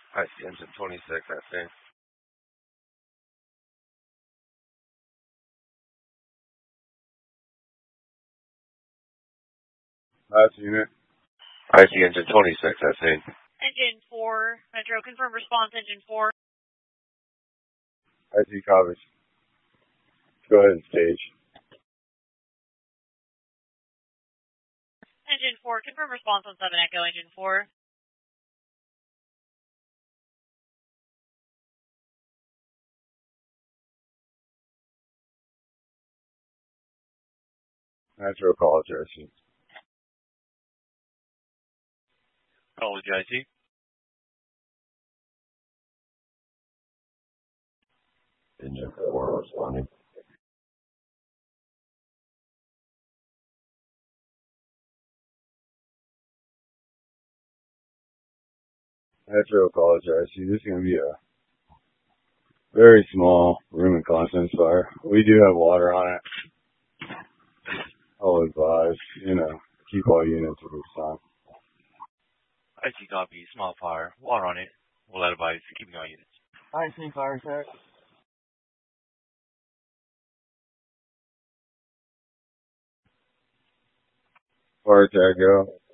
I see engine 26, I think. Last unit. I see engine 26, I think. Engine 4, Metro, confirm response, engine 4. I see copies. Go ahead and stage. Engine 4, confirm response on 7 Echo, engine 4. Metro call JRC. Call JIT. Engine 4 responding. Metro call JRC. This is going to be a very small room and contents fire. We do have water on it. I'll advise, keep all units at this time. I see copy. Small fire. Water on it. We'll advise keeping all units. I see fire attack. Fire attack, go.